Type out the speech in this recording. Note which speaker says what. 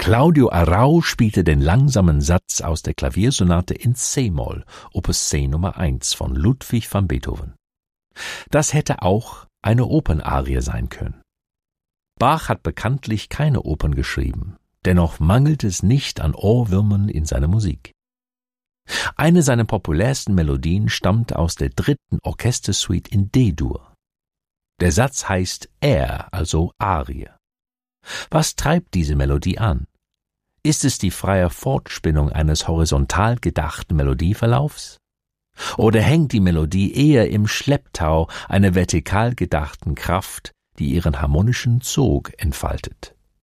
Speaker 1: Claudio Arrau spielte den langsamen Satz aus der Klaviersonate in C-Moll, Opus 10 Nummer 1 von Ludwig van Beethoven. Das hätte auch eine Opernarie sein können. Bach hat bekanntlich keine Opern geschrieben, dennoch mangelt es nicht an Ohrwürmern in seiner Musik. Eine seiner populärsten Melodien stammt aus der 3. Orchestersuite in D-Dur. Der Satz heißt Air, also Arie. Was treibt diese Melodie an? Ist es die freie Fortspinnung eines horizontal gedachten Melodieverlaufs? Oder hängt die Melodie eher im Schlepptau einer vertikal gedachten Kraft, die ihren harmonischen Sog entfaltet?